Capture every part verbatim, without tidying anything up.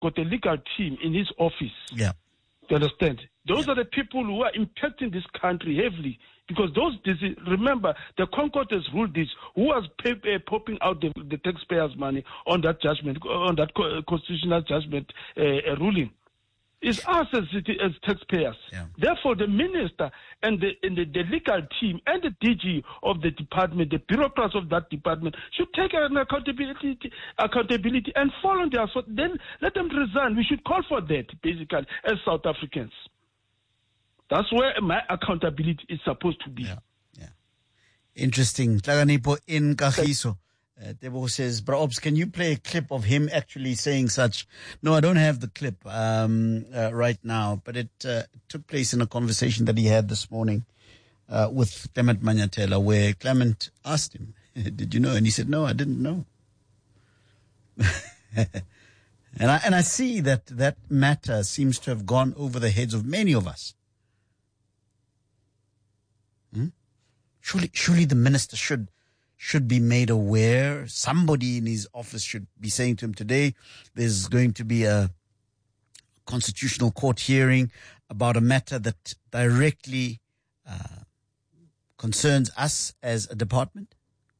got a legal team in his office. Yeah. You understand? Those yeah. are the people who are impacting this country heavily. Because those, remember, the Concord has ruled this. Who was pay, uh, popping out the, the taxpayers' money on that judgment, on that co- constitutional judgment uh, uh, ruling? It's us as, as taxpayers. Yeah. Therefore, the minister and, the, and the, the legal team and the D G of the department, the bureaucrats of that department, should take an accountability, accountability and follow their. So then let them resign. We should call for that, basically, as South Africans. That's where my accountability is supposed to be. Yeah, yeah. Interesting. Hlakanipho in Kagiso. Uh, Tebo says, Bra Ops, can you play a clip of him actually saying such? No, I don't have the clip um, uh, right now, but it uh, took place in a conversation that he had this morning uh, with Clement Manyatela, where Clement asked him, did you know? And he said, no, I didn't know. and I and I see that that matter seems to have gone over the heads of many of us. Hmm? Surely, surely the minister should should be made aware. Somebody in his office should be saying to him, today there's going to be a constitutional court hearing about a matter that directly uh, concerns us as a department.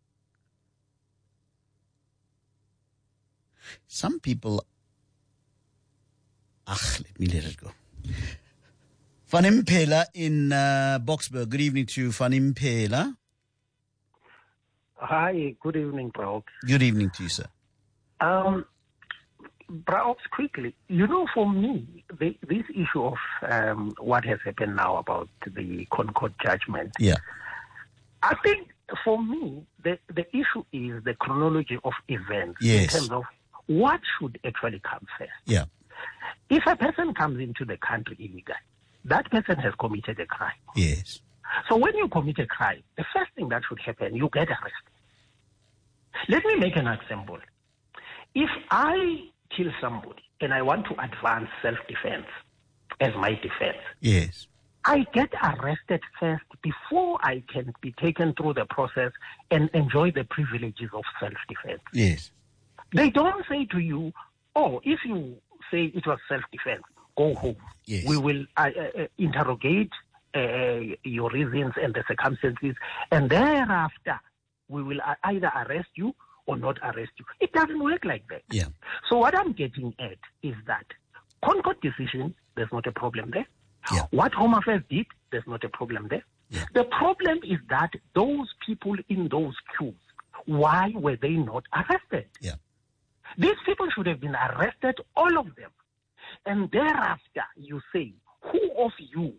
Some people, ah, let me let it go. Van Impela in uh, Boksburg. Good evening to you, Van Impela. Hi, good evening, Braox. Good evening to you, sir. Um, Braox, quickly, you know, for me, the, this issue of um, what has happened now about the Concord judgment, yeah, I think for me, the, the issue is the chronology of events yes. in terms of what should actually come first. Yeah. If a person comes into the country illegally, that person has committed a crime. Yes. So when you commit a crime, the first thing that should happen, you get arrested. Let me make an example. If I kill somebody and I want to advance self-defense as my defense, yes, I get arrested first before I can be taken through the process and enjoy the privileges of self-defense. Yes. They don't say to you, oh, if you say it was self-defense, go home. Yes. We will uh, uh, interrogate uh, your reasons and the circumstances, and thereafter we will either arrest you or not arrest you. It doesn't work like that. Yeah. So what I'm getting at is that Concord decision, there's not a problem there. Yeah. What Home Affairs did, there's not a problem there. Yeah. The problem is that those people in those queues, why were they not arrested? Yeah. These people should have been arrested, all of them. And thereafter, you say, who of you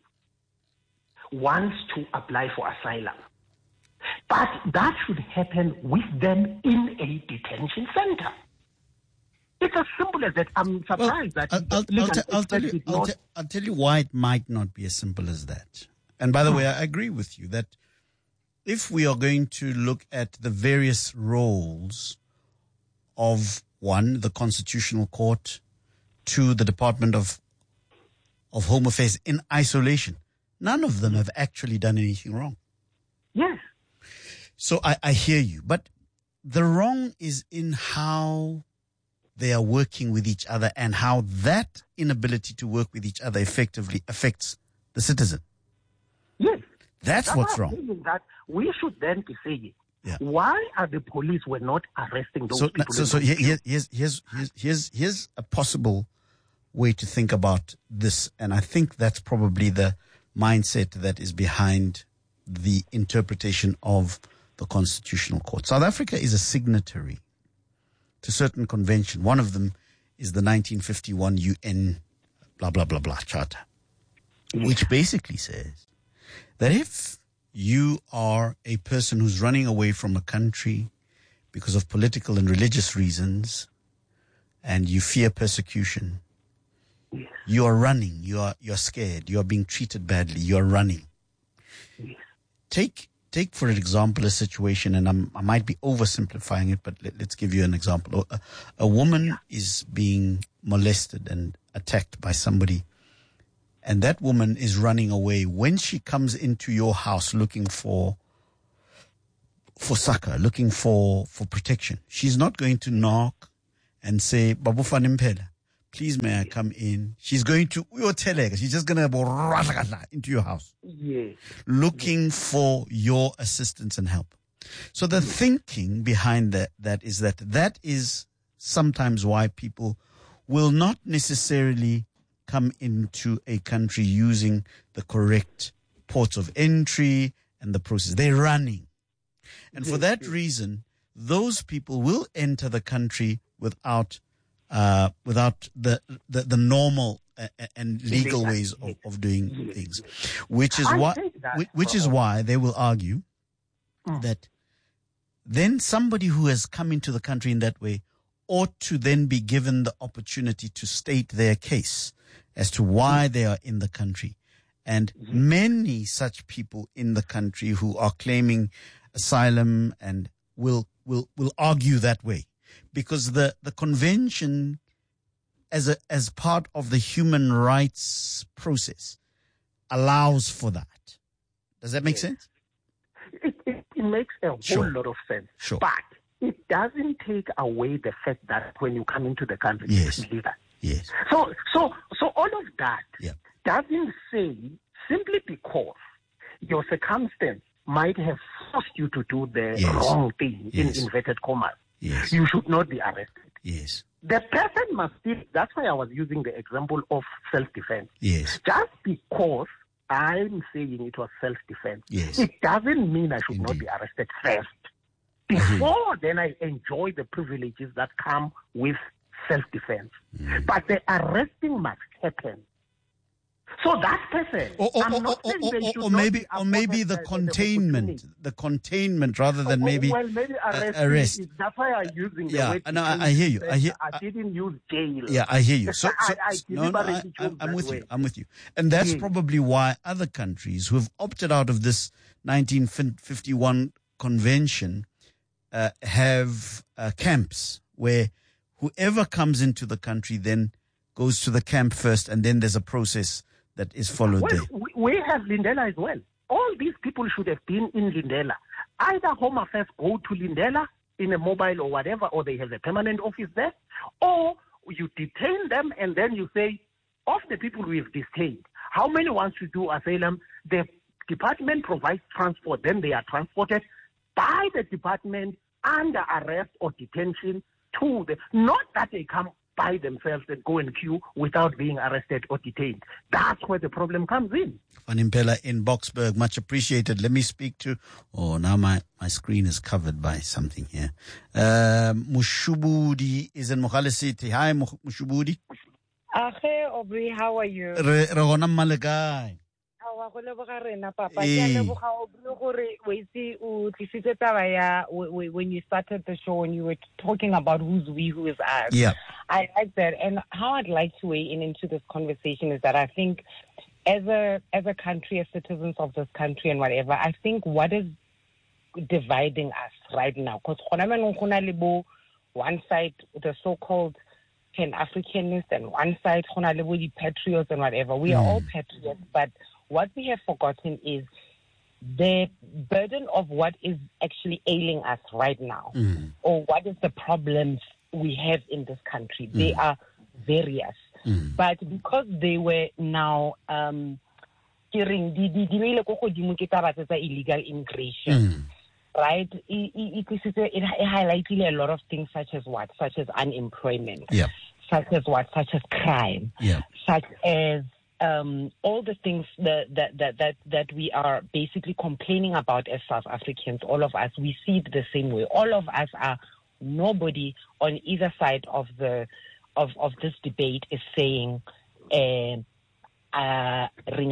wants to apply for asylum? But that should happen with them in a detention center. It's as simple as that. I'm surprised well, that... I'll, I'll, I'll, t- I'll, tell you, I'll, t- I'll tell you why it might not be as simple as that. And by the hmm. way, I agree with you that if we are going to look at the various roles of, one, the Constitutional Court, two, the Department of of Home Affairs in isolation, none of them have actually done anything wrong. Yes. So I, I hear you. But the wrong is in how they are working with each other and how that inability to work with each other effectively affects the citizen. Yes. That's, That's what's wrong. That we should then be saying, yeah. why are the police were not arresting those so, people? So, so here, here, here's, here's, here's, here's, here's a possible way to think about this. And I think that's probably the mindset that is behind the interpretation of the Constitutional Court. South Africa is a signatory to certain convention. One of them is the nineteen fifty-one U N blah, blah, blah, blah charter, which basically says that if you are a person who's running away from a country because of political and religious reasons and you fear persecution, yes. you are running, you are, you are scared, you are being treated badly, you are running. Yes. Take, take for example, a situation, and I'm, I might be oversimplifying it, but let, let's give you an example. A, a woman is being molested and attacked by somebody, and that woman is running away. When she comes into your house looking for, for succor, looking for, for protection, she's not going to knock and say, Babu Van Impela, please may I come in? She's going to, she's just going to into your house. Yes. Looking yes. for your assistance and help. So the yes. thinking behind that, that is that that is sometimes why people will not necessarily come into a country using the correct ports of entry and the process. They're running. And yes. for that reason, those people will enter the country without Uh, without the, the, the normal uh, and legal ways of, of doing things, which is why, which is why they will argue that then somebody who has come into the country in that way ought to then be given the opportunity to state their case as to why they are in the country. And many such people in the country who are claiming asylum and will, will, will argue that way. Because the, the convention, as a as part of the human rights process, allows for that. Does that make yes. sense? It, it, it makes a sure. whole lot of sense. Sure. But it doesn't take away the fact that when you come into the country, yes. you leave that. Yes. So so so all of that yeah. doesn't say simply because your circumstance might have forced you to do the yes. wrong thing yes. in inverted commas. Yes. You should not be arrested. Yes. The person must still, that's why I was using the example of self-defense. Yes. Just because I'm saying it was self-defense, yes. it doesn't mean I should Indeed. not be arrested first. Before then I enjoy the privileges that come with self-defense. Mm. But the arresting must happen. So that person, or, or, I'm not or, saying or, they or, should or not maybe, be or maybe the containment, the, the containment, rather than oh, maybe, well, maybe arrest. Uh, arrest. Is, that's why I'm using the yeah, word. No, I, I hear you. I hear. I didn't use jail. Yeah, I hear you. So, so, I, I no, no, I, I'm, I'm with way. you. I'm with you. And that's yes. probably why other countries who have opted out of this nineteen fifty-one convention uh, have uh, camps where whoever comes into the country then goes to the camp first, and then there's a process that is followed well, there. We have Lindela as well. All these people should have been in Lindela. Either Home Affairs go to Lindela in a mobile or whatever, or they have a permanent office there, or you detain them and then you say, of the people we've detained, how many wants to do asylum? The department provides transport, then they are transported by the department under arrest or detention to the, not that they come by themselves and go in queue without being arrested or detained. That's where the problem comes in. Vanimpela in Boksburg, much appreciated. Let me speak to, oh, now my, my screen is covered by something here. Uh, Mushubudi is in Mogale City. Hi, Mushubudi. Ahe, Aubrey, how are you? Re, re gona mmalekai. When you started the show, when you were talking about who's we, who is us, yeah. I like that. And how I'd like to weigh in into this conversation is that I think as a as a country, as citizens of this country and whatever, I think what is dividing us right now, because one side, the so-called Pan-Africanists, and one side, the patriots and whatever. We are mm. all patriots, but what we have forgotten is the burden of what is actually ailing us right now, mm. or what is the problems we have in this country. Mm. They are various. Mm. But because they were now um, hearing the illegal immigration, mm. right? It, it, it, it highlighted a lot of things such as what? Such as unemployment, yeah. such as what? Such as crime, yeah. such as Um, all the things that, that, that, that, that we are basically complaining about as South Africans, all of us, we see it the same way. All of us are, nobody on either side of the of, of this debate is saying, uh, uh,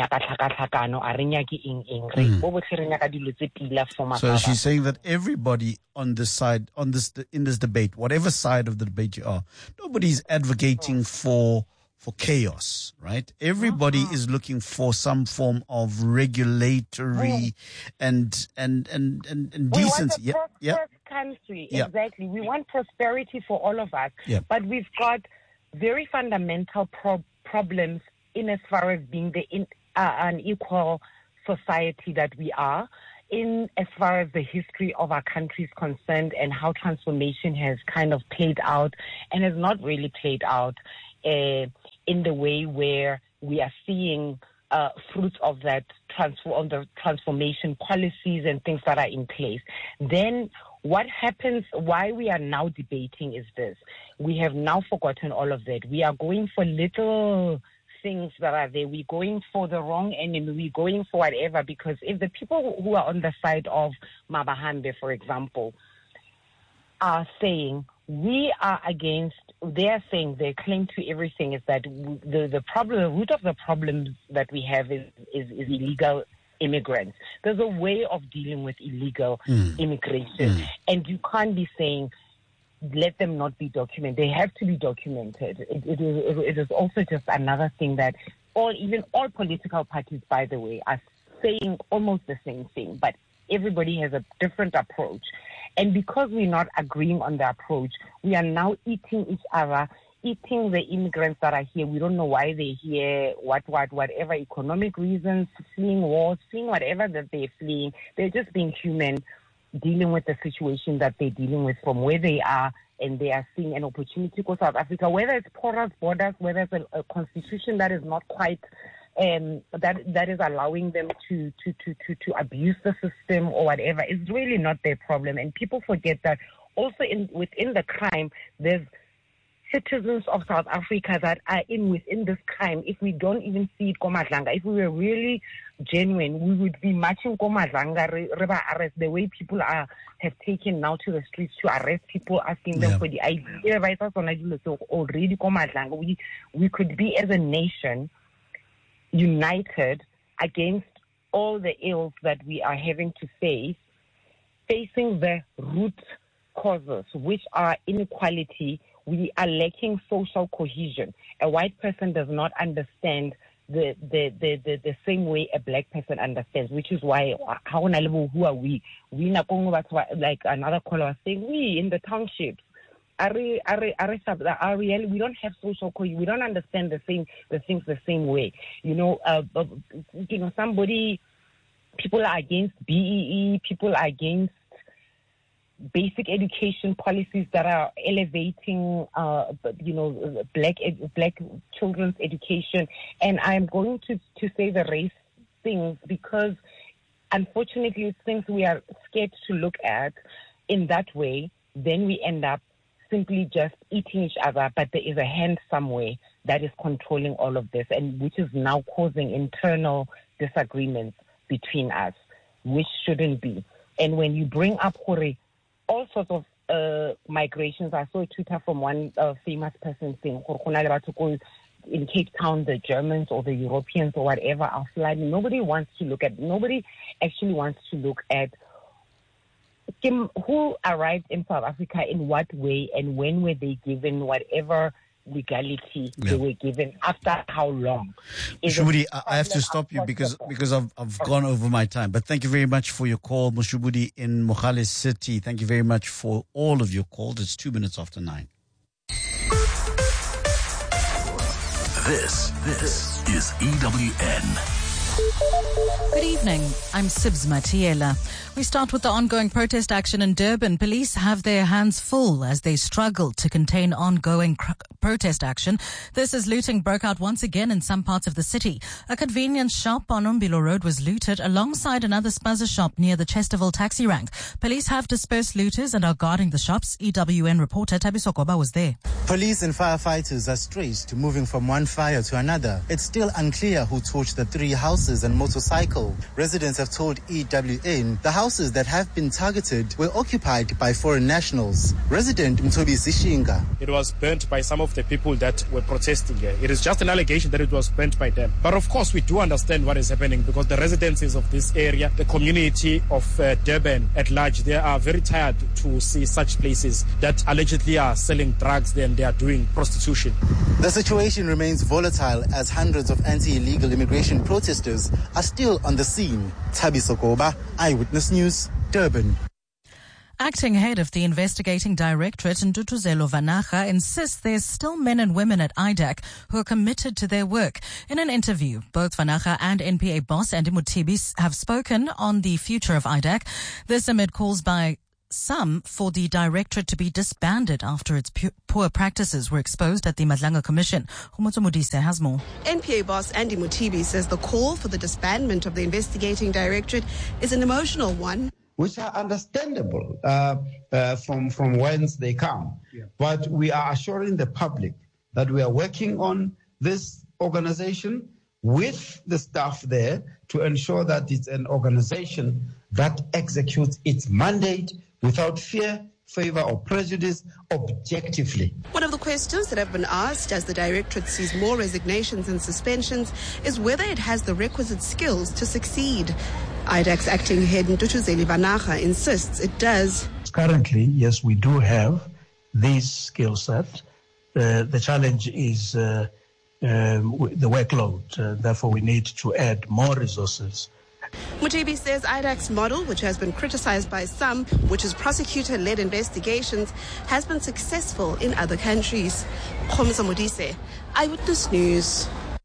so she's saying that everybody on this side, on this in this debate, whatever side of the debate you are, nobody's advocating for for chaos, right? Everybody uh-huh. is looking for some form of regulatory and and and and, and decency. We want a yeah, prosperous yeah. country, yeah. exactly. We want prosperity for all of us, yeah. but we've got very fundamental pro- problems in as far as being the in, uh, unequal society that we are, in as far as the history of our country is concerned and how transformation has kind of played out and has not really played out uh, in the way where we are seeing uh, fruits of that transfer, on the transformation policies and things that are in place. Then what happens, why we are now debating is this. We have now forgotten all of that. We are going for little things that are there. We're going for the wrong enemy. We're going for whatever, because if the people who are on the side of Mabahambe, for example, are saying we are against, they are saying their claim to everything is that the, the problem, the root of the problem that we have is, is, is illegal immigrants. There's a way of dealing with illegal mm. immigration. Mm. And you can't be saying, let them not be documented. They have to be documented. It, it, is, it is also just another thing that all, even all political parties, by the way, are saying almost the same thing, but everybody has a different approach. And because we're not agreeing on the approach, we are now eating each other, eating the immigrants that are here. We don't know why they're here, what, what, whatever, economic reasons, fleeing wars, fleeing whatever that they're fleeing. They're just being human, dealing with the situation that they're dealing with from where they are, and they are seeing an opportunity for South Africa, whether it's porous borders, whether it's a, a constitution that is not quite, um, that that is allowing them to, to, to, to, to abuse the system or whatever. It's really not their problem. And people forget that also in within the crime, there's citizens of South Africa that are in within this crime. If we don't even see it Komadlanga, if we were really genuine, we would be marching Komadlanga, River arrest, the way people are have taken now to the streets to arrest people, asking them yeah. for the I D. Already Komadlanga, we we could be as a nation united against all the ills that we are having to face, facing the root causes, which are inequality. We are lacking social cohesion. A white person does not understand the the, the, the, the same way a black person understands, which is why, how who are we? We like another caller was saying, we in the townships, are we, are we, are we, we don't have social cohesion. We don't understand the same the things the same way. You know, uh, you know, somebody, people are against B E E, people are against basic education policies that are elevating, uh, you know, black ed- black children's education. And I'm going to, to say the race things because, unfortunately, it's things we are scared to look at in that way. Then we end up simply just eating each other, but there is a hand somewhere that is controlling all of this, and which is now causing internal disagreements between us, which shouldn't be. And when you bring up Hore, all sorts of uh, migrations. I saw a Twitter from one uh, famous person saying, in Cape Town, the Germans or the Europeans or whatever are flying. Nobody wants to look at, nobody actually wants to look at who arrived in South Africa in what way and when were they given whatever legality yeah. they were given, after how long. Mushubudi, I have to stop you because because I've I've gone over my time. But thank you very much for your call, Mushubudi in Mogale City. Thank you very much for all of your calls. It's two minutes after nine. This this is E W N. Good evening. I'm Sibs Matiela. We start with the ongoing protest action in Durban. Police have their hands full as they struggle to contain ongoing cr- protest action. This as looting broke out once again in some parts of the city. A convenience shop on Umbilo Road was looted alongside another spazza shop near the Chesterville taxi rank. Police have dispersed looters and are guarding the shops. E W N reporter Tabiso Koba was there. Police and firefighters are stretched, moving from one fire to another. It's still unclear who torched the three houses and motorcycle. Residents have told E W N the houses that have been targeted were occupied by foreign nationals. Resident Mtobi Sishinga. It was burnt by some of the people that were protesting here. It is just an allegation that it was burnt by them. But of course, we do understand what is happening because the residences of this area, the community of uh, Durban at large, they are very tired to see such places that allegedly are selling drugs and they are doing prostitution. The situation remains volatile as hundreds of anti-illegal immigration protesters are still on the scene. Tabi Sokoba, Eyewitness News, Durban. Acting head of the investigating directorate, Ntutuzelo Vanaga, insists there's still men and women at I D A C who are committed to their work. In an interview, both Vanaga and N P A boss Andy Muthibi have spoken on the future of I D A C. This amid calls by some for the directorate to be disbanded after its pu- poor practices were exposed at the Madlanga Commission. Khomotso Modise has more. N P A boss Andy Mutibi says the call for the disbandment of the investigating directorate is an emotional one, which are understandable uh, uh, from, from whence they come. Yeah. But we are assuring the public that we are working on this organization with the staff there to ensure that it's an organization that executes its mandate without fear, favor or prejudice, objectively. One of the questions that have been asked as the directorate sees more resignations and suspensions is whether it has the requisite skills to succeed. I D A C acting head Ntutuzeli Vanaga insists it does. Currently, yes, we do have these skill sets. Uh, the challenge is uh, um, the workload. Uh, therefore, we need to add more resources. Mutibi says I D A C's model, which has been criticized by some, which is prosecutor-led investigations, has been successful in other countries. Khomotso Modise, Eyewitness News.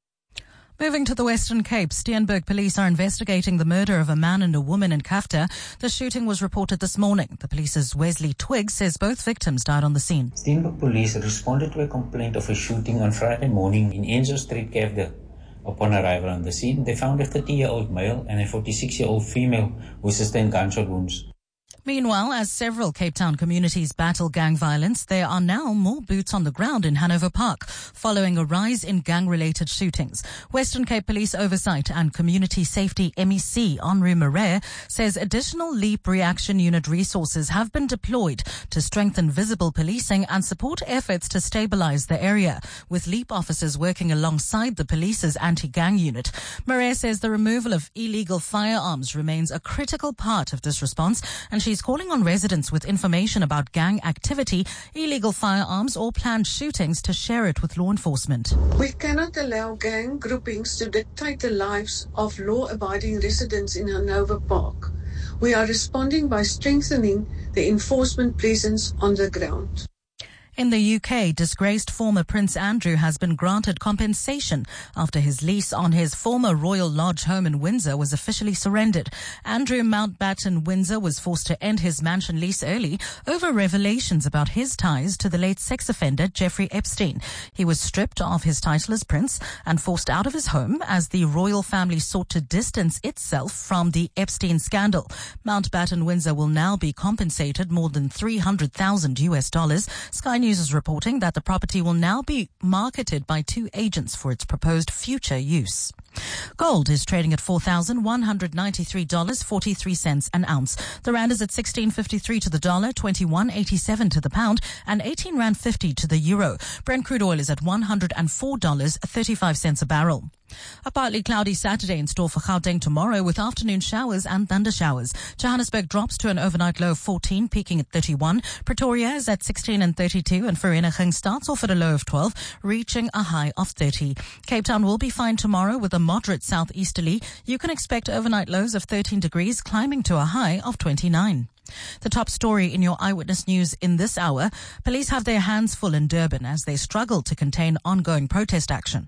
Moving to the Western Cape, Steenberg police are investigating the murder of a man and a woman in Kafta. The shooting was reported this morning. The police's Wesley Twiggs says both victims died on the scene. Steenberg police responded to a complaint of a shooting on Friday morning in Enzo Street, Kafta. Upon arrival on the scene, they found a thirty-year-old male and a forty-six-year-old female who sustained gunshot wounds. Meanwhile, as several Cape Town communities battle gang violence, there are now more boots on the ground in Hanover Park, following a rise in gang-related shootings. Western Cape Police Oversight and Community Safety M E C, Henri Marais, says additional LEAP reaction unit resources have been deployed to strengthen visible policing and support efforts to stabilize the area, with LEAP officers working alongside the police's anti-gang unit. Marais says the removal of illegal firearms remains a critical part of this response, and she She's calling on residents with information about gang activity, illegal firearms or planned shootings to share it with law enforcement. We cannot allow gang groupings to dictate the lives of law-abiding residents in Hanover Park. We are responding by strengthening the enforcement presence on the ground. In the U K, disgraced former Prince Andrew has been granted compensation after his lease on his former Royal Lodge home in Windsor was officially surrendered. Andrew Mountbatten Windsor was forced to end his mansion lease early over revelations about his ties to the late sex offender Jeffrey Epstein. He was stripped of his title as prince and forced out of his home as the royal family sought to distance itself from the Epstein scandal. Mountbatten Windsor will now be compensated more than three hundred thousand U S dollars. Sky News is reporting that the property will now be marketed by two agents for its proposed future use. Gold is trading at four thousand one hundred ninety-three dollars and forty-three cents an ounce. The rand is at sixteen fifty-three to the dollar, twenty-one eighty-seven to the pound, and eighteen rand fifty to the euro. Brent crude oil is at one hundred four dollars and thirty-five cents a barrel. A partly cloudy Saturday in store for Gauteng tomorrow with afternoon showers and thunder showers. Johannesburg drops to an overnight low of fourteen, peaking at thirty-one. Pretoria is at sixteen and thirty-two, and Vereeniging starts off at a low of twelve, reaching a high of thirty. Cape Town will be fine tomorrow with a moderate southeasterly. You can expect overnight lows of thirteen degrees, climbing to a high of twenty-nine. The top story in your Eyewitness News in this hour: police have their hands full in Durban as they struggle to contain ongoing protest action.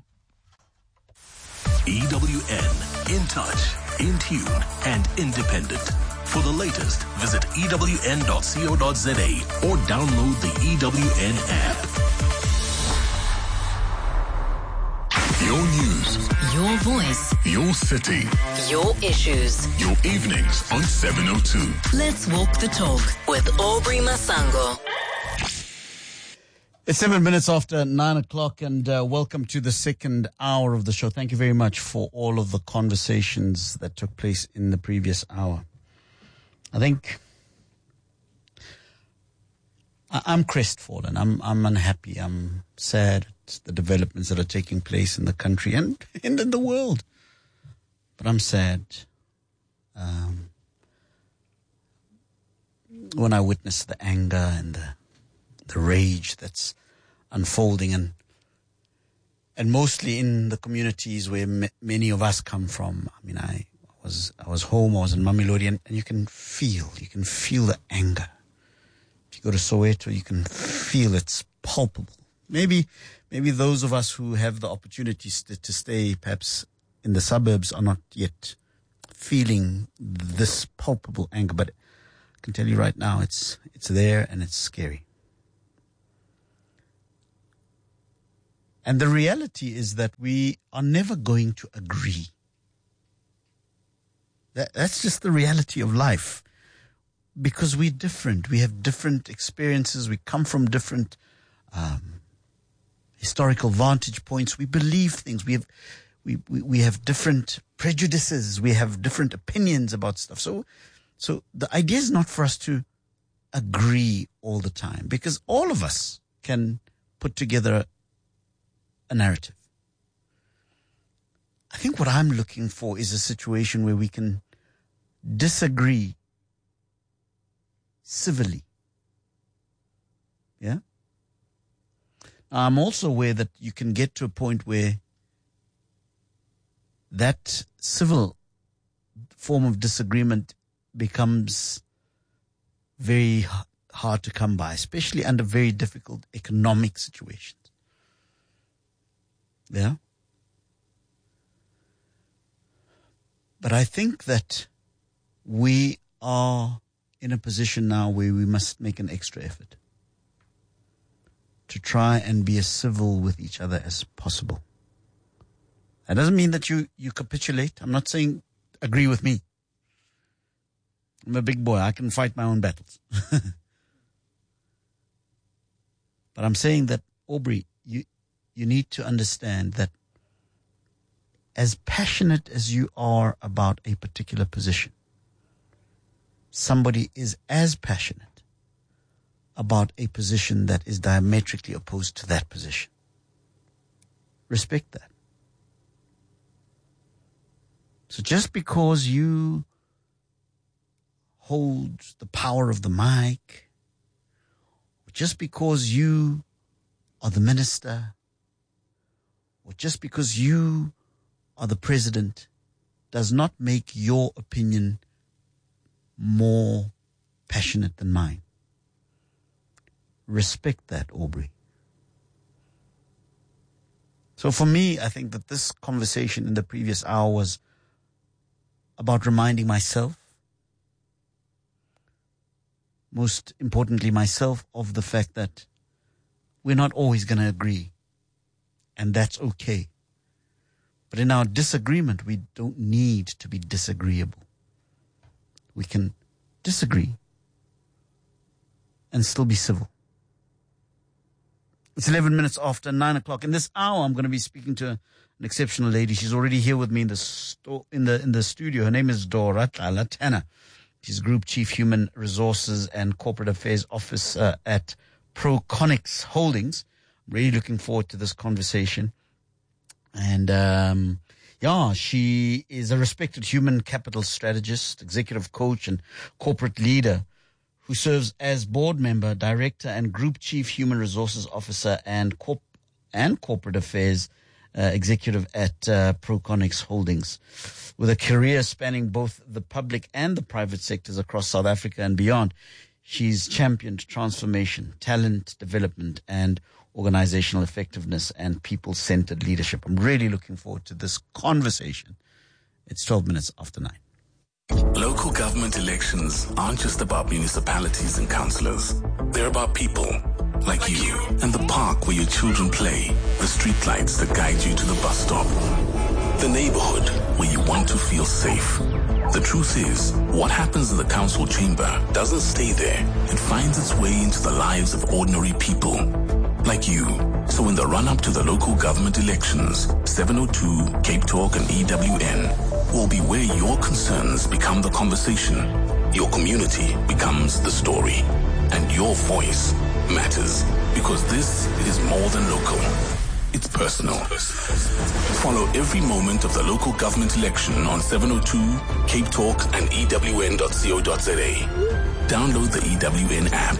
E W N, in touch, in tune, and independent. For the latest, visit E W N dot co dot za or download the E W N app. Your news. Your voice. Your city. Your issues. Your evenings on seven oh two. Let's walk the talk with Aubrey Masango. It's seven minutes after nine o'clock, and uh, welcome to the second hour of the show. Thank you very much for all of the conversations that took place in the previous hour. I think I- I'm crestfallen. I'm I'm unhappy. I'm sad at the developments that are taking place in the country and, and in the world. But I'm sad um, when I witness the anger and the the rage that's unfolding, and and mostly in the communities where m- many of us come from. I mean, I was I was home, I was in Mamelodi, and, and you can feel, you can feel the anger. If you go to Soweto, you can feel it's palpable. Maybe, maybe those of us who have the opportunities to, to stay perhaps in the suburbs are not yet feeling this palpable anger, but I can tell you right now, it's it's there and it's scary. And the reality is that we are never going to agree. That, that's just the reality of life. Because we're different. We have different experiences. We come from different um, historical vantage points. We believe things. We have we, we, we have different prejudices. We have different opinions about stuff. So, so the idea is not for us to agree all the time, because all of us can put together a, a narrative. I think what I'm looking for is a situation where we can disagree civilly. Yeah? I'm also aware that you can get to a point where that civil form of disagreement becomes very hard to come by, especially under very difficult economic situations. Yeah? But I think that we are in a position now where we must make an extra effort to try and be as civil with each other as possible. That doesn't mean that you, you capitulate. I'm not saying agree with me. I'm a big boy. I can fight my own battles. But I'm saying that, Aubrey, you, you need to understand that as passionate as you are about a particular position, somebody is as passionate about a position that is diametrically opposed to that position. Respect that. So just because you hold the power of the mic, or just because you are the minister, or just because you are the president, does not make your opinion more passionate than mine. Respect that, Aubrey. So for me, I think that this conversation in the previous hour was about reminding myself, most importantly myself, of the fact that we're not always going to agree, and that's okay. But in our disagreement, we don't need to be disagreeable. We can disagree and still be civil. It's eleven minutes after nine o'clock. In this hour, I'm going to be speaking to an exceptional lady. She's already here with me in the sto- in the in the studio. Her name is Doratla Tanner. She's Group Chief Human Resources and Corporate Affairs Officer at Proconics Holdings. I'm really looking forward to this conversation. And um, yeah, she is a respected human capital strategist, executive coach, and corporate leader who serves as board member, director, and Group Chief Human Resources Officer and corp and Corporate Affairs uh, Executive at uh, Proconics Holdings. With a career spanning both the public and the private sectors across South Africa and beyond, she's championed transformation, talent development, and organizational effectiveness and people-centered leadership. I'm really looking forward to this conversation. It's twelve minutes after nine. Local government elections aren't just about municipalities and councillors. They're about people like you and the park where your children play, the streetlights that guide you to the bus stop, the neighborhood where you want to feel safe. The truth is, what happens in the council chamber doesn't stay there. It finds its way into the lives of ordinary people like you. So in the run-up to the local government elections, seven oh two, Cape Talk and E W N will be where your concerns become the conversation, your community becomes the story, and your voice matters, because this is more than local. It's personal. Follow every moment of the local government election on seven oh two, Cape Talk and E W N dot co dot za. Download the E W N app.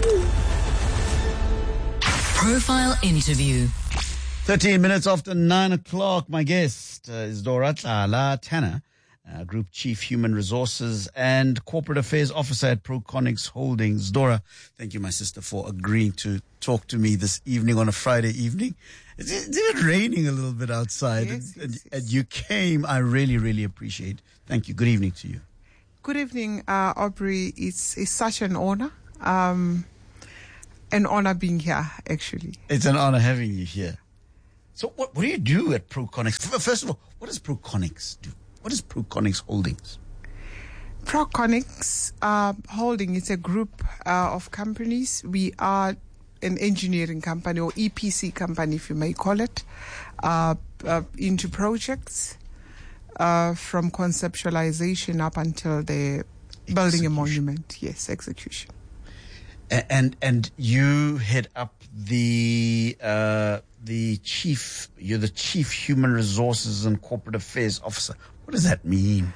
Profile interview. thirteen minutes after nine o'clock, my guest uh, is Doratla Tanner, uh, Group Chief Human Resources and Corporate Affairs Officer at Proconics Holdings. Dora, thank you, my sister, for agreeing to talk to me this evening on a Friday evening. It's, it's raining a little bit outside, yes, and, yes, and, yes. and you came. I really, really appreciate it. Thank you. Good evening to you. good evening, uh, Aubrey. It's, it's such an honor. Um, an honor being here, actually. It's an honor having you here. So what, what do you do at Proconics? First of all, what does Proconics do? What is Proconics Holdings? Proconics uh, Holding is a group uh, of companies. We are an engineering company, or E P C company, if you may call it, uh, uh, into projects uh, from conceptualization up until the building a monument. Yes, execution. And and you head up the uh, the chief. You're the chief human resources and corporate affairs officer. What does that mean?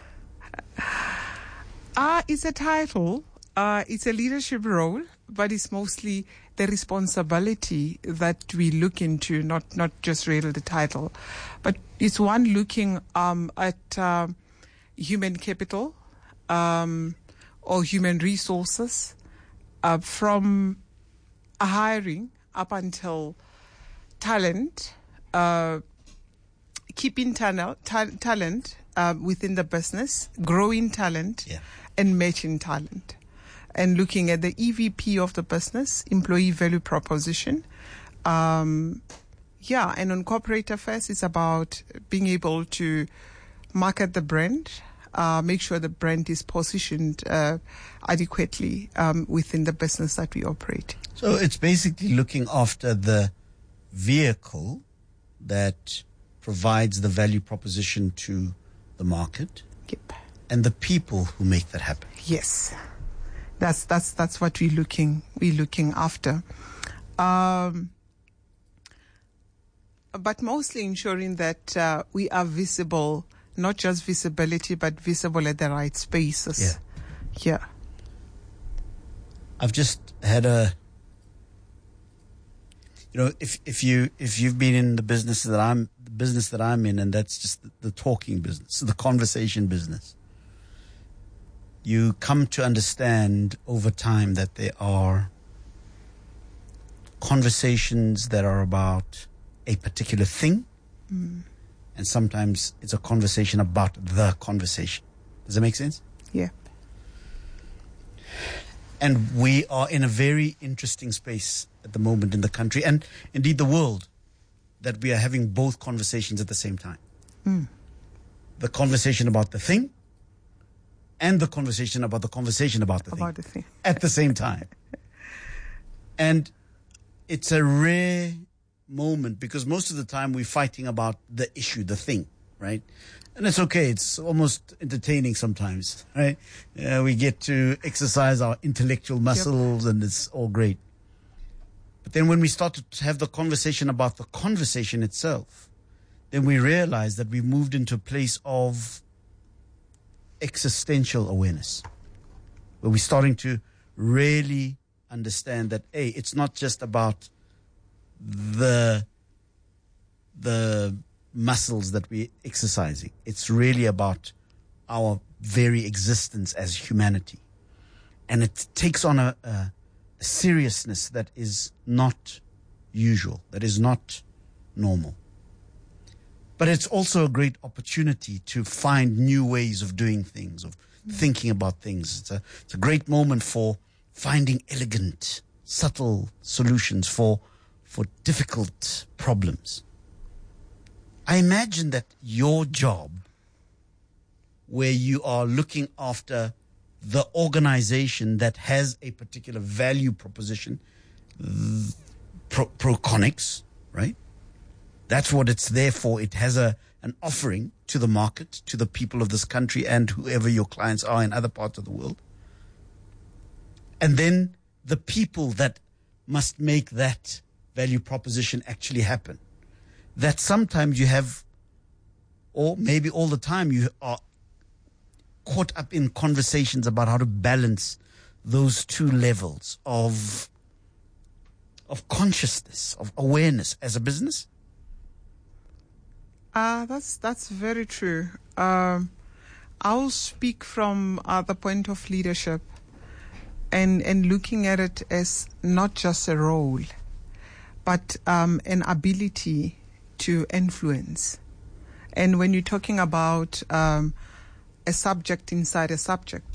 Uh, it's a title. Uh, it's a leadership role, but it's mostly the responsibility that we look into, not not just really the title, but it's one looking um, at uh, human capital um, or human resources. Uh, from a hiring up until talent, uh, keeping ta- ta- talent uh, within the business, growing talent, yeah. and matching talent. And looking at the E V P of the business, employee value proposition. Um, yeah, and on corporate affairs, it's about being able to market the brand, Uh, make sure the brand is positioned uh, adequately um, within the business that we operate. So it's basically looking after the vehicle that provides the value proposition to the market. Yep. And the people who make that happen. Yes, that's that's that's what we're looking we're looking after. Um, but mostly ensuring that uh, we are visible. Not just visibility, but visible at the right spaces. Yeah. Yeah. I've just had a, you know, if if you if you've been in the business that I'm the business that I'm in, and that's just the, the talking business, the conversation business, you come to understand over time that there are conversations that are about a particular thing. Mm. And sometimes it's a conversation about the conversation. Does that make sense? Yeah. And we are in a very interesting space at the moment in the country, and indeed the world, that we are having both conversations at the same time. Mm. The conversation about the thing and the conversation about the conversation about the about thing, the thing at the same time. And it's a rare moment, because most of the time we're fighting about the issue, the thing, right? And it's okay. It's almost entertaining sometimes, right? Uh, we get to exercise our intellectual muscles, yep. And it's all great. But then when we start to have the conversation about the conversation itself, then we realize that we've moved into a place of existential awareness, where we're starting to really understand that, hey, it's not just about the the muscles that we're exercising. It's really about our very existence as humanity. And it takes on a, a, a seriousness that is not usual, that is not normal. But it's also a great opportunity to find new ways of doing things, of thinking about things. It's a, it's a great moment for finding elegant, subtle solutions for for difficult problems. I imagine that your job, where you are looking after the organization that has a particular value proposition, Pro, Proconics, right? That's what it's there for. It has a an offering to the market, to the people of this country, and whoever your clients are in other parts of the world. And then the people that must make that value proposition actually happen. That sometimes you have, or maybe all the time, you are caught up in conversations about how to balance those two levels of of consciousness, of awareness as a business. Uh, that's that's very true. Um, I'll speak from uh, the point of leadership and, and looking at it as not just a role, but um, an ability to influence. And when you're talking about um, a subject inside a subject,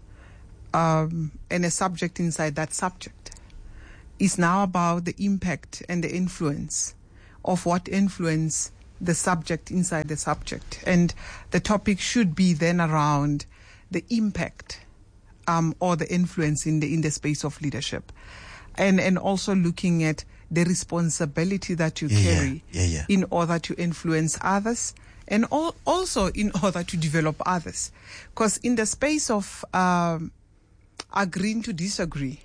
um, and a subject inside that subject. It's now about the impact and the influence of what influence the subject inside the subject. And the topic should be then around the impact um, or the influence in the in the space of leadership. And and also looking at the responsibility that you yeah, carry yeah, yeah, yeah. in order to influence others, and all, also in order to develop others. Because in the space of um, agreeing to disagree,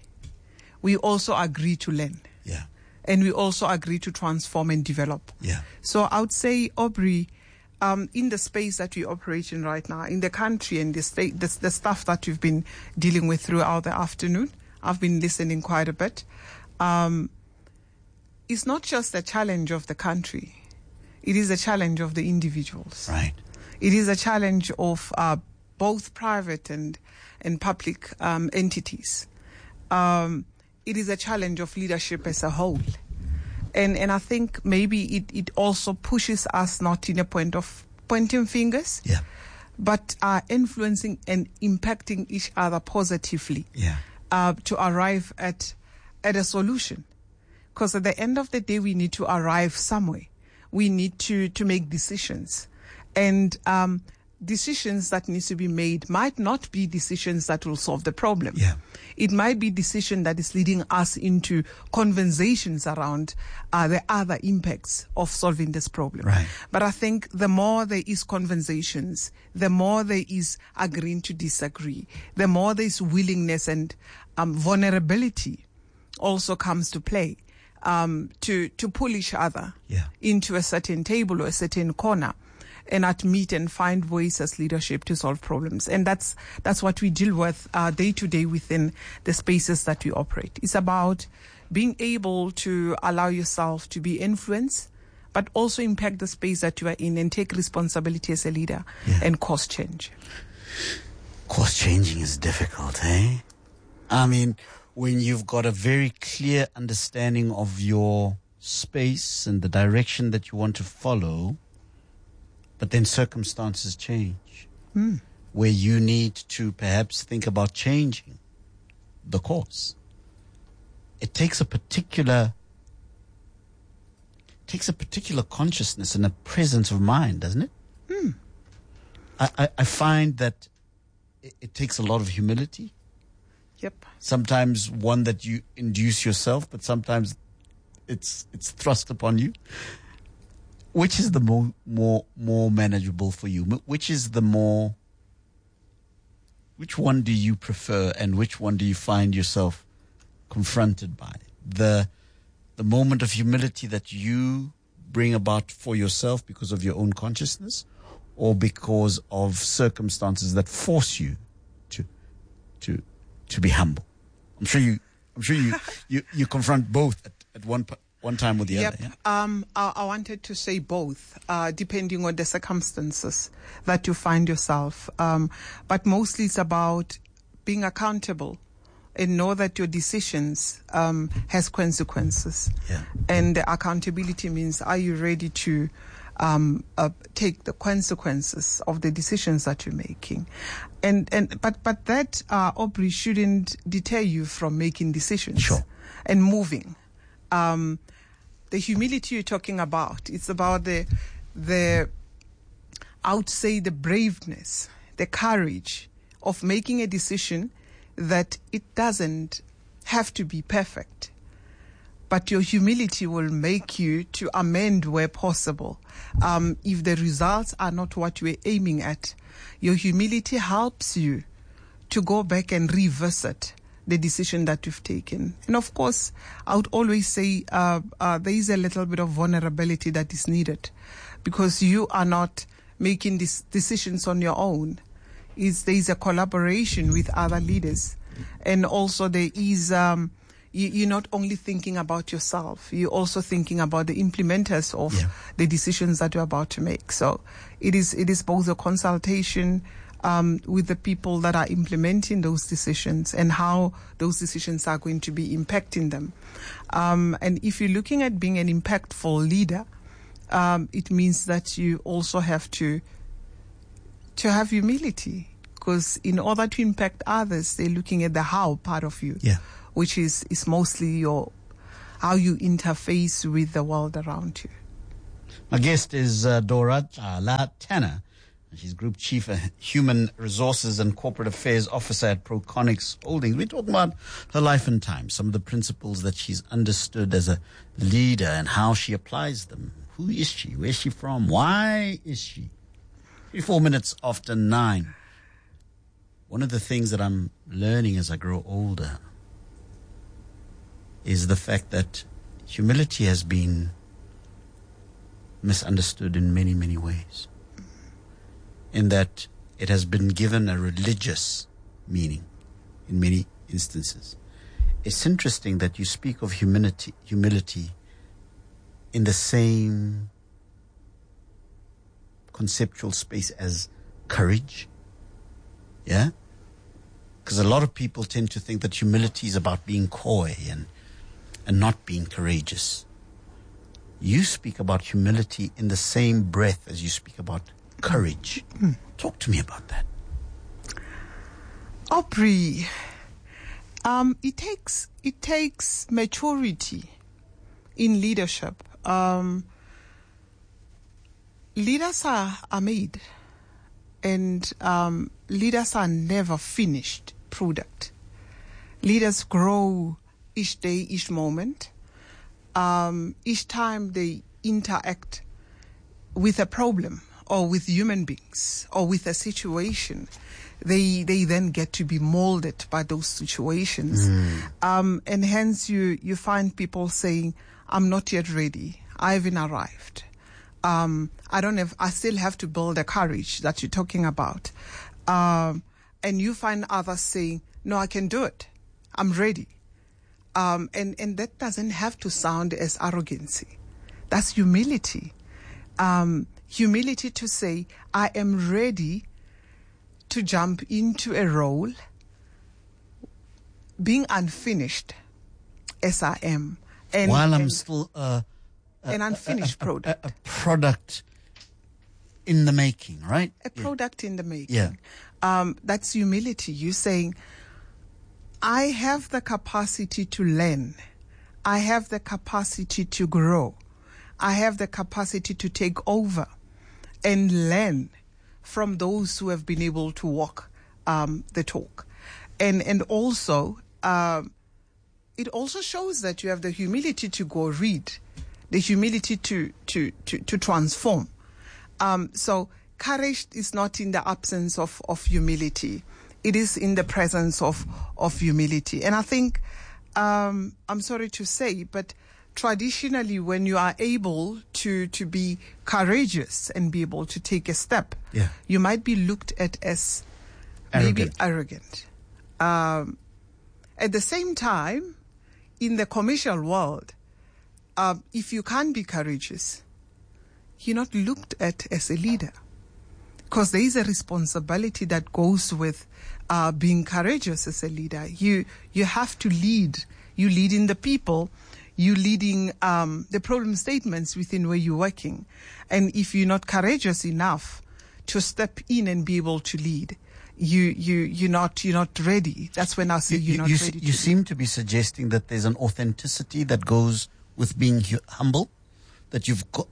we also agree to learn. Yeah. And we also agree to transform and develop. Yeah. So I would say, Aubrey, um, in the space that we operate in right now, in the country and the state, the, the stuff that we've been dealing with throughout the afternoon, I've been listening quite a bit. Um, it's not just a challenge of the country. It is a challenge of the individuals. Right. It is a challenge of uh, both private and, and public um, entities. Um, it is a challenge of leadership as a whole. And and I think maybe it, it also pushes us not in a point of pointing fingers, yeah. but uh, influencing and impacting each other positively. Yeah. Uh, to arrive at at a solution. Because at the end of the day, we need to arrive somewhere. We need to, to make decisions. And um, decisions that need to be made might not be decisions that will solve the problem. Yeah. It might be decision that is leading us into conversations around uh, the other impacts of solving this problem. Right. But I think the more there is conversations, the more there is agreeing to disagree, the more there is willingness and um, vulnerability also comes to play um, to, to pull each other yeah. into a certain table or a certain corner and admit and find ways as leadership to solve problems. And that's that's what we deal with uh, day to day within the spaces that we operate. It's about being able to allow yourself to be influenced, but also impact the space that you are in and take responsibility as a leader yeah. and cause change. Cause changing is difficult, eh? I mean, when you've got a very clear understanding of your space and the direction that you want to follow, but then circumstances change, mm. where you need to perhaps think about changing the course. It takes a particular, takes a particular consciousness and a presence of mind, doesn't it? Mm. I, I, I find that it, it takes a lot of humility. Yep. Sometimes one that you induce yourself, but sometimes it's it's thrust upon you. Which is the more more more manageable for you? Which is the more? Which one do you prefer, and which one do you find yourself confronted by? The the moment of humility that you bring about for yourself because of your own consciousness, or because of circumstances that force you to to to be humble. I'm sure you I'm sure you you, you confront both at, at one one time or the yep. other. Yeah? Um, I, I wanted to say both, uh, depending on the circumstances that you find yourself. Um, but mostly it's about being accountable and know that your decisions um, has consequences. Yeah. And the accountability means, are you ready to um, uh, take the consequences of the decisions that you're making? And and but but that uh, Aubrey shouldn't deter you from making decisions sure. and moving. Um, the humility you're talking about, it's about the, the, I would say the braveness, the courage of making a decision that it doesn't have to be perfect. But your humility will make you to amend where possible. Um, if the results are not what you were aiming at, your humility helps you to go back and revisit the decision that you've taken. And of course, I would always say uh, uh, there is a little bit of vulnerability that is needed, because you are not making these decisions on your own. It's, there is a collaboration with other leaders. And also there is, um, you, you're not only thinking about yourself, you're also thinking about the implementers of yeah. the decisions that you're about to make. So it is it is both a consultation Um, with the people that are implementing those decisions and how those decisions are going to be impacting them. Um, and if you're looking at being an impactful leader, um, it means that you also have to to have humility, because in order to impact others, they're looking at the how part of you, yeah. which is, is mostly your how you interface with the world around you. My guest is uh, Dora Cala Tanner. She's Group Chief uh, Human Resources and Corporate Affairs Officer at Proconix Holdings. We're talking about her life and times, some of the principles that she's understood as a leader and how she applies them. Who is she? Where's she from? Why is she? Four minutes after nine. One of the things that I'm learning as I grow older is the fact that humility has been misunderstood in many, many ways. In that it has been given a religious meaning in many instances. It's interesting that you speak of humility, humility in the same conceptual space as courage. Yeah? Because a lot of people tend to think that humility is about being coy and, and not being courageous. You speak about humility in the same breath as you speak about courage. Mm. Talk to me about that. Aubrey, um, it takes it takes maturity in leadership. Um, leaders are, are made, and um, leaders are never finished product. Leaders grow each day, each moment. Um, each time they interact with a problem or with human beings or with a situation, they they then get to be molded by those situations. Mm. Um, and hence you, you find people saying, I'm not yet ready. I haven't arrived. Um, I don't have, I still have to build the courage that you're talking about. Um, and you find others saying, no, I can do it. I'm ready. Um, and, and that doesn't have to sound as arrogancy. That's humility. Um, humility to say, I am ready to jump into a role, being unfinished as I am. And, While I'm and, still uh, an unfinished a, a, product. A, a product in the making, right? A yeah. product in the making. Yeah. Um, that's humility. You're saying, I have the capacity to learn. I have the capacity to grow. I have the capacity to take over and learn from those who have been able to walk um, the talk. And and also, um, it also shows that you have the humility to go read, the humility to, to, to, to transform. Um, so courage is not in the absence of, of humility. It is in the presence of, of humility. And I think, um, I'm sorry to say, but traditionally when you are able to, to be courageous and be able to take a step, yeah. you might be looked at as arrogant. maybe arrogant. Um, at the same time, in the commercial world, uh, if you can't be courageous, you're not looked at as a leader. Because there is a responsibility that goes with uh, being courageous as a leader. You you have to lead. You leading the people. You leading um, the problem statements within where you're working. And if you're not courageous enough to step in and be able to lead, you you you're not you're not ready. That's when I say you, you're not you, ready. You to seem lead. to be suggesting that there's an authenticity that goes with being hu- humble. That you've got.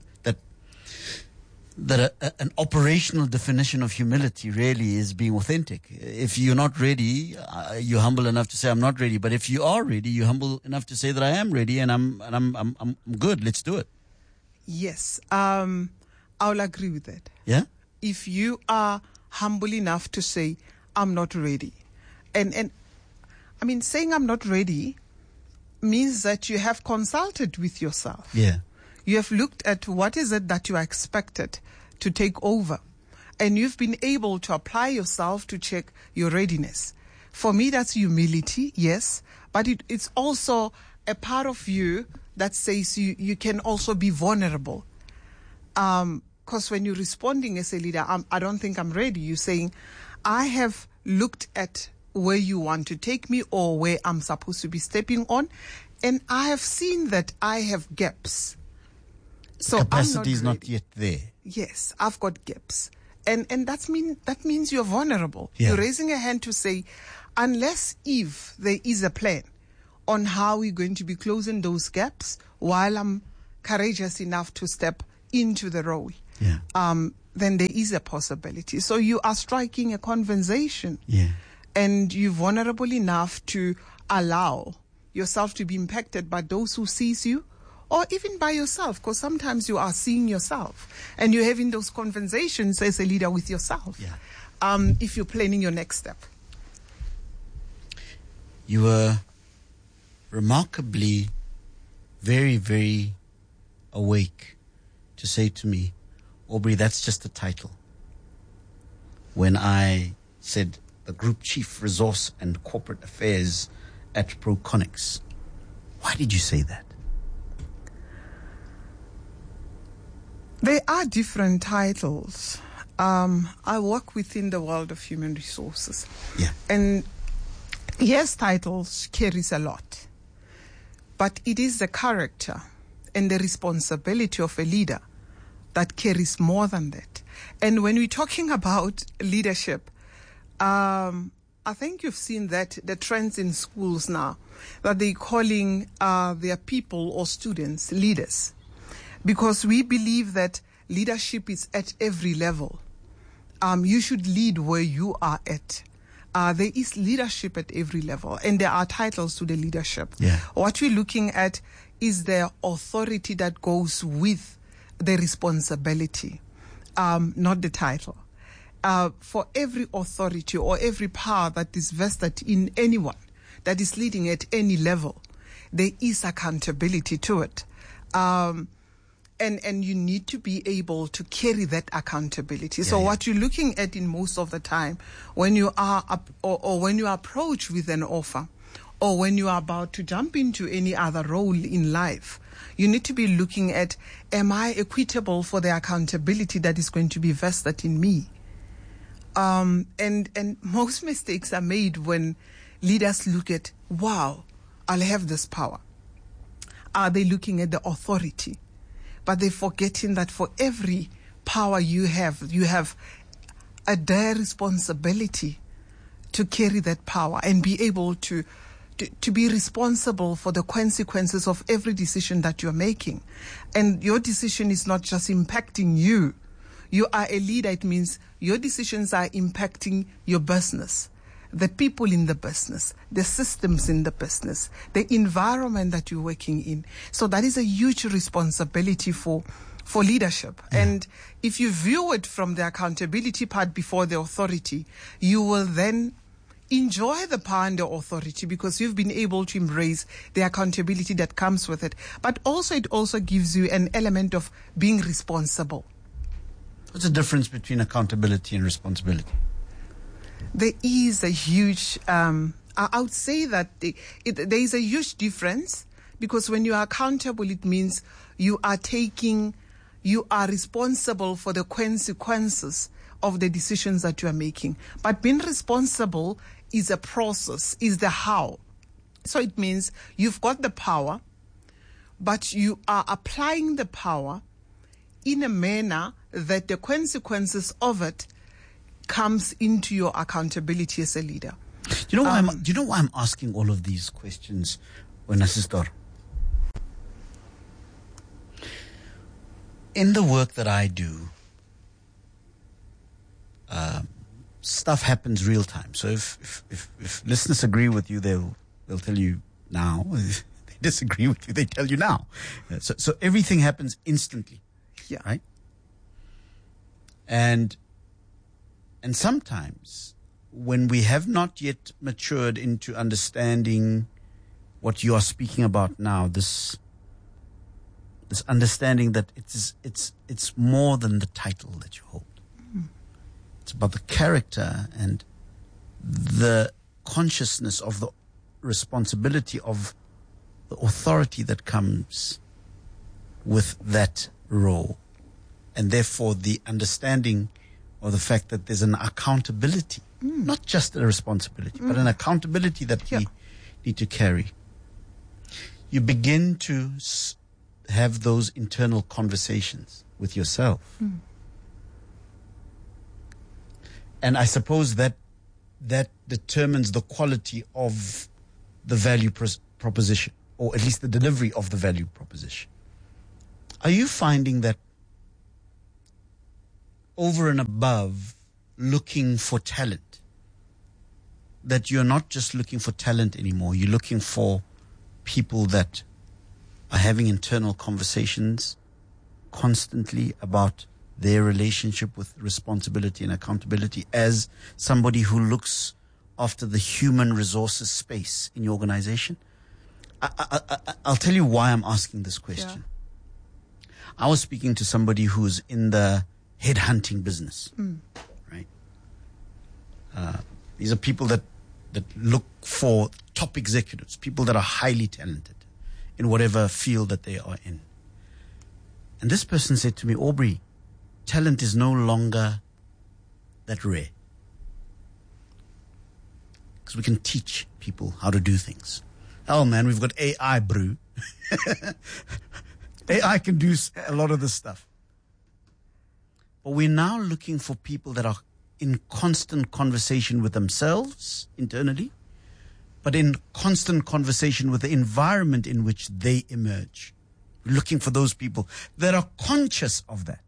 That a, a, an operational definition of humility really is being authentic. If you're not ready, uh, you're humble enough to say, I'm not ready. But if you are ready, you're humble enough to say that I am ready and I'm and I'm I'm, I'm good. Let's do it. Yes, um, I'll agree with that. Yeah? If you are humble enough to say, I'm not ready. And, and I mean, saying I'm not ready means that you have consulted with yourself. Yeah. You have looked at what is it that you are expected to take over. And you've been able to apply yourself to check your readiness. For me, that's humility, yes. But it, it's also a part of you that says you, you can also be vulnerable. Um, because when you're responding as a leader, I'm, I don't think I'm ready. You're saying, I have looked at where you want to take me or where I'm supposed to be stepping on. And I have seen that I have gaps. So capacity I'm is not, not yet there. Yes, I've got gaps. And and that's mean that means you're vulnerable. Yeah. You're raising a hand to say, unless if there is a plan on how we're going to be closing those gaps while I'm courageous enough to step into the role, yeah. um, then there is a possibility. So you are striking a conversation. Yeah. And you're vulnerable enough to allow yourself to be impacted by those who sees you, or even by yourself, because sometimes you are seeing yourself and you're having those conversations as a leader with yourself. Yeah. Um, if you're planning your next step. You were remarkably very, very awake to say to me, Aubrey, that's just a title. When I said the Group Chief Resource and Corporate Affairs at Proconics. Why did you say that? There are different titles. Um, I work within the world of human resources. Yeah. And yes, titles carries a lot. But it is the character and the responsibility of a leader that carries more than that. And when we're talking about leadership, um, I think you've seen that the trends in schools now, that they're calling uh, their people or students leaders. Because we believe that leadership is at every level. Um, you should lead where you are at. Uh, there is leadership at every level, and there are titles to the leadership. Yeah. What we're looking at is the authority that goes with the responsibility, um, not the title. Uh, for every authority or every power that is vested in anyone that is leading at any level, there is accountability to it. Um, and, and you need to be able to carry that accountability. Yeah, so yeah. what you're looking at in most of the time when you are up, or, or when you are approached with an offer, or when you are about to jump into any other role in life, you need to be looking at, am I equitable for the accountability that is going to be vested in me? Um, and, and most mistakes are made when leaders look at, wow, I'll have this power. Are they looking at the authority? But they're forgetting that for every power you have, you have a dire responsibility to carry that power and be able to, to, to be responsible for the consequences of every decision that you're making. And your decision is not just impacting you. You are a leader. It means your decisions are impacting your business, the people in the business, the systems in the business, the environment that you're working in. So that is a huge responsibility for, for leadership. Yeah. And if you view it from the accountability part before the authority, you will then enjoy the power and the authority because you've been able to embrace the accountability that comes with it. But also it also gives you an element of being responsible. What's the difference between accountability and responsibility? There is a huge, um, I, I would say that the, it, there is a huge difference because when you are accountable, it means you are taking, you are responsible for the consequences of the decisions that you are making. But being responsible is a process, is the how. So it means you've got the power, but you are applying the power in a manner that the consequences of it comes into your accountability as a leader. Do you know why Um, I'm, do you know why I'm asking all of these questions, Sister? In the work that I do, uh, stuff happens real time. So if, if, if, if listeners agree with you, they'll they'll tell you now. If they disagree with you, they tell you now. Uh, So so everything happens instantly. Yeah. Right? And and sometimes when we have not yet matured into understanding what you are speaking about now, this this understanding that it is it's it's more than the title that you hold. Mm. It's about the character and the consciousness of the responsibility of the authority that comes with that role. And therefore the understanding of the fact that there's an accountability, Mm. not just a responsibility, but Mm. an accountability that Yeah. we need to carry. You begin to s- have those internal conversations with yourself. Mm. And I suppose that that determines the quality of the value pros- proposition, or at least the delivery of the value proposition. Are you finding that over and above looking for talent, that you're not just looking for talent anymore, you're looking for people that are having internal conversations constantly about their relationship with responsibility and accountability as somebody who looks after the human resources space in your organization? I, I, I, I'll tell you why I'm asking this question. Yeah. I was speaking to somebody who's in the headhunting business, mm. right? Uh, these are people that, that look for top executives, people that are highly talented in whatever field that they are in. And this person said to me, Aubrey, talent is no longer that rare. Because we can teach people how to do things. Oh man, we've got A I, brew. A I can do a lot of this stuff. But we're now looking for people that are in constant conversation with themselves internally, but in constant conversation with the environment in which they emerge. We're looking for those people that are conscious of that.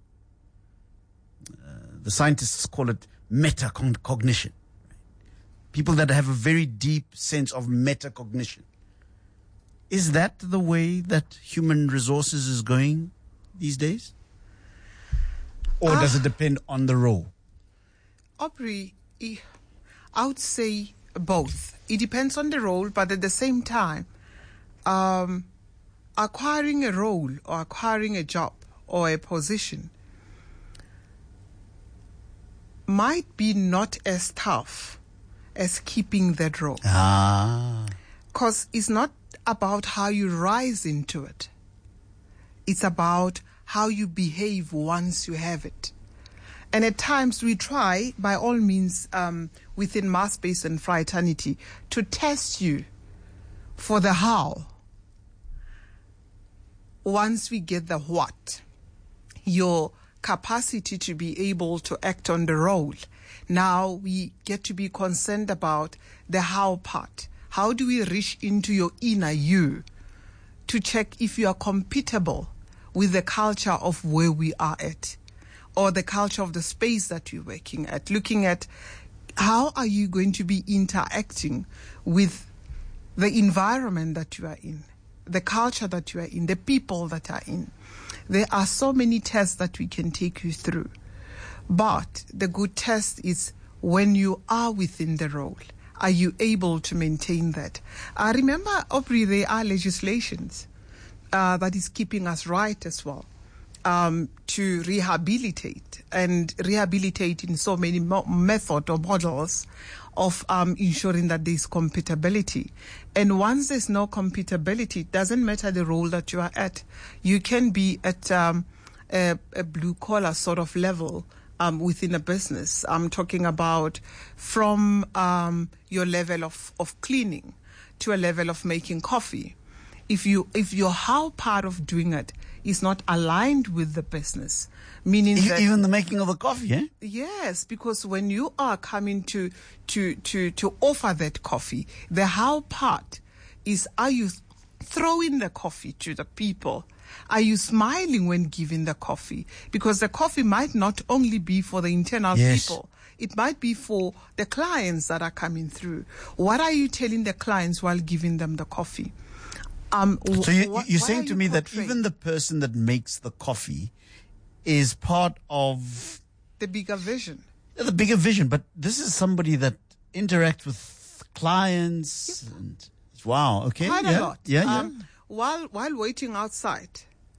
Uh, the scientists call it metacognition. People that have a very deep sense of metacognition. Is that the way that human resources is going these days? Or uh, does it depend on the role? Aubrey, I would say both. It depends on the role, but at the same time, um, acquiring a role or acquiring a job or a position might be not as tough as keeping that role. Ah. Because it's not about how you rise into it. It's about how you behave once you have it. And at times we try, by all means, um, within mass space and fraternity, to test you for the how. Once we get the what, your capacity to be able to act on the role, now we get to be concerned about the how part. How do we reach into your inner you to check if you are compatible with the culture of where we are at, or the culture of the space that you're working at, looking at how are you going to be interacting with the environment that you are in, the culture that you are in, the people that are in. There are so many tests that we can take you through. But the good test is when you are within the role, are you able to maintain that? I remember, Aubrey, there are legislations uh, that is keeping us right as well, um, to rehabilitate and rehabilitate in so many mo- methods or models of um, ensuring that there's compatibility. And once there's no compatibility, it doesn't matter the role that you are at. You can be at um, a, a blue-collar sort of level um, within a business. I'm talking about from um, your level of, of cleaning to a level of making coffee. If you if your how part of doing it is not aligned with the business, meaning e- that even the making of a coffee, eh? Yes, because when you are coming to to to to offer that coffee, the how part is, are you throwing the coffee to the people? Are you smiling when giving the coffee? Because the coffee might not only be for the internal yes. people. It might be for the clients that are coming through. What are you telling the clients while giving them the coffee? Um, so you, what, you're saying to you me portraying? that even the person that makes the coffee is part of the bigger vision. The bigger vision, but this is somebody that interacts with clients. Yep. And wow, okay, quite yeah, a lot. Yeah, yeah. Um, while while waiting outside,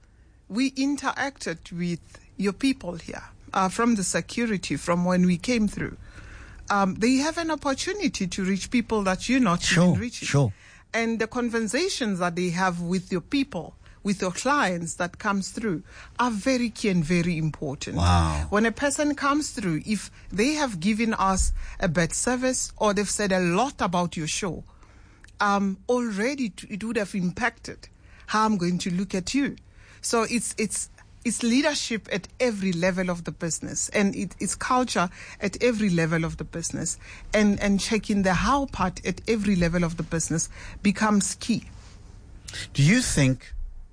we interacted with your people here uh, from the security from when we came through. Um, they have an opportunity to reach people that you're not sure, even reaching. Sure. And the conversations that they have with your people, with your clients that comes through, are very key and very important. Wow. When a person comes through, if they have given us a bad service or they've said a lot about your show, um, already it would have impacted how I'm going to look at you. So it's it's it's leadership at every level of the business, and it, it's culture at every level of the business, and, and checking the how part at every level of the business becomes key. Do you think,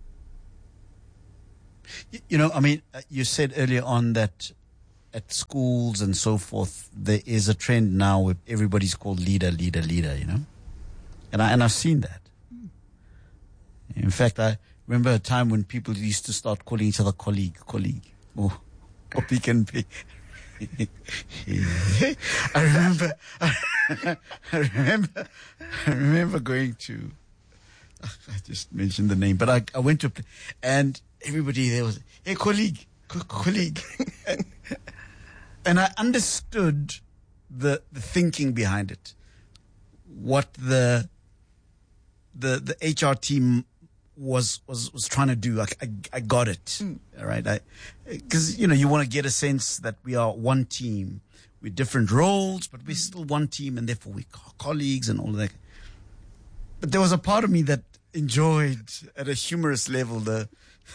you know, I mean, you said earlier on that at schools and so forth, there is a trend now where everybody's called leader, leader, leader, you know? And, I, and I've seen that. In fact, I remember a time when people used to start calling each other colleague, colleague, or, or pick and pay. I remember, I remember, I remember going to, I just mentioned the name, but I, I went to, and everybody there was, hey, colleague, co- colleague. and, and I understood the, the thinking behind it. What the, the, the H R team was, was, was trying to do. I, I, I got it. Mm. All right. I, cause, you know, you want to get a sense that we are one team with different roles, but we're mm. still one team, and therefore we're colleagues and all of that. But there was a part of me that enjoyed at a humorous level the,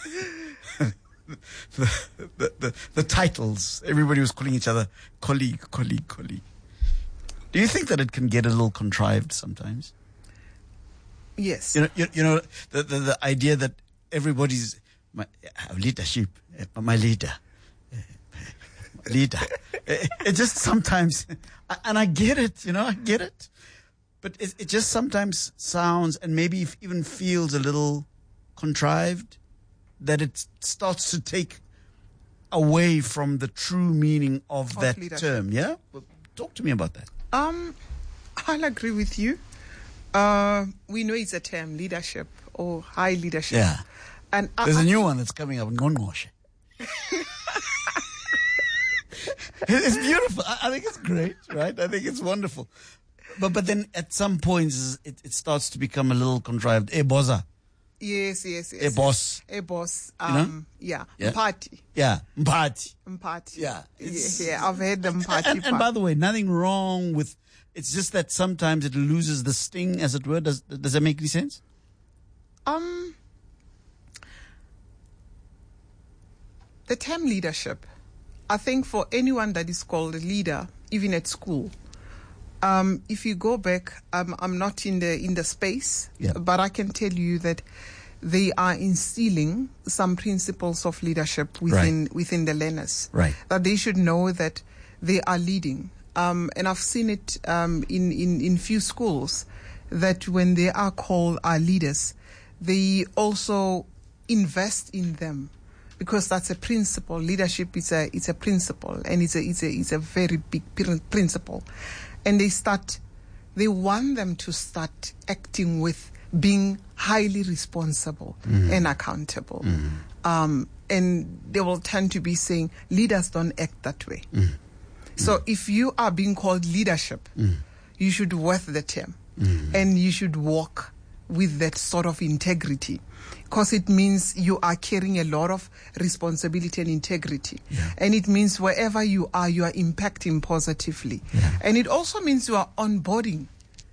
the, the, the, the titles. Everybody was calling each other colleague, colleague, colleague. Do you think that it can get a little contrived sometimes? Yes. You know, you, you know the, the the idea that everybody's my leadership, my leader, leader. It, it just sometimes, and I get it. You know, I get it. But it, it just sometimes sounds, and maybe even feels a little contrived, that it starts to take away from the true meaning of, of that leadership. Term. Yeah? Well, talk to me about that. Um, I'll agree with you. Uh, we know it's a term, leadership or high leadership. Yeah. And There's I, a new one that's coming up, Ngqongqoshe. It's beautiful. I, I think it's great, right? I think it's wonderful. But but then at some points it, it starts to become a little contrived. Eh, boza. Yes, yes, yes. A boss. A boss. Um, you know? Yeah. yeah. Mpati. Yeah. Mpati. Mpati. Yeah. Yeah, yeah. I've heard the Mpati and, and by the way, nothing wrong with, it's just that sometimes it loses the sting, as it were. Does, does that make any sense? Um, the term leadership, I think for anyone that is called a leader, even at school, Um, if you go back, um, I'm not in the in the space, yeah. but I can tell you that they are instilling some principles of leadership within right. within the learners. Right. That they should know that they are leading. Um, and I've seen it um, in, in, in few schools that when they are called our leaders, they also invest in them, because that's a principle. Leadership is a it's a principle, and it's a it's a it's a very big principle. And they start, they want them to start acting with being highly responsible mm-hmm. and accountable. Mm-hmm. Um, and they will tend to be saying, leaders don't act that way. Mm-hmm. So if you are being called leadership, mm-hmm. you should worth the term. Mm-hmm. And you should walk with that sort of integrity, because it means you are carrying a lot of responsibility and integrity. Yeah. And it means wherever you are, you are impacting positively. Yeah. And it also means you are onboarding.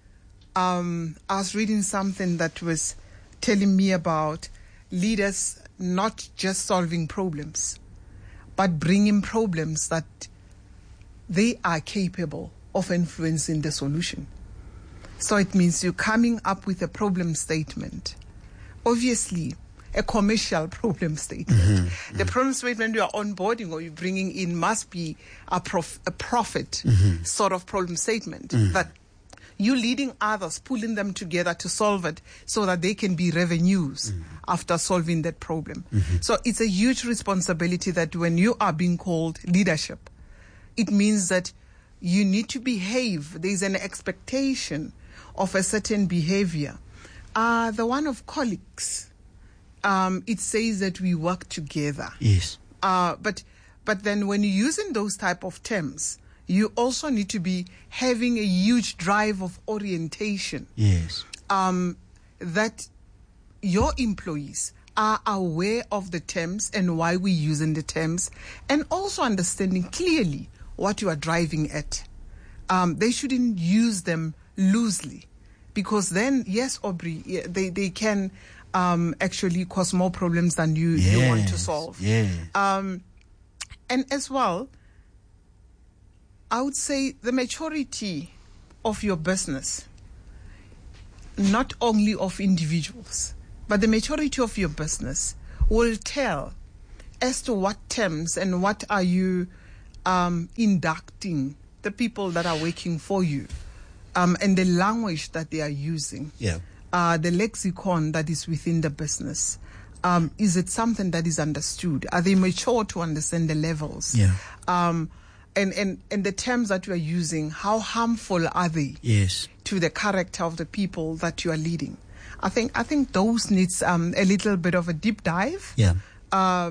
Um, I was reading something that was telling me about leaders not just solving problems, but bringing problems that they are capable of influencing the solution. So it means you're coming up with a problem statement. Obviously, a commercial problem statement. Mm-hmm. The problem statement you are onboarding or you're bringing in must be a, prof- a profit mm-hmm. sort of problem statement. Mm-hmm. That you leading others, pulling them together to solve it so that they can be revenues mm-hmm. after solving that problem. Mm-hmm. So it's a huge responsibility that when you are being called leadership, it means that you need to behave. There's an expectation of a certain behavior. Uh, the one of colleagues, um, it says that we work together. Yes. Uh, but but then when you're using those type of terms, you also need to be having a huge drive of orientation. Yes. Um, that your employees are aware of the terms and why we're using the terms, and also understanding clearly what you are driving at. Um, they shouldn't use them loosely, because then, yes, Aubrey, they, they can um, actually cause more problems than you, yes, you want to solve. Yeah. Um, and as well, I would say the maturity of your business, not only of individuals, but the maturity of your business will tell as to what terms and what are you um, inducting the people that are working for you, um, and the language that they are using, yeah, uh, the lexicon that is within the business. Um, is it something that is understood? Are they mature to understand the levels? Yeah. Um, and, and, and the terms that you are using, how harmful are they? Yes. To the character of the people that you are leading? I think I think those needs um, a little bit of a deep dive. Yeah. Uh,